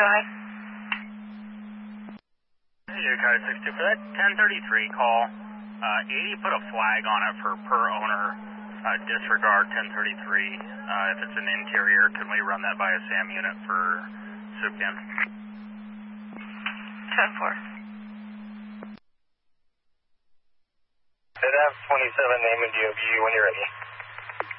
Go ahead. Hey, car 62 for that 1033 call. 80 put a flag on it for per owner. Disregard 1033. If it's an interior, can we run that by a SAM unit for SUPCAN? 10-4. Did have 27 name and DOB when you're ready.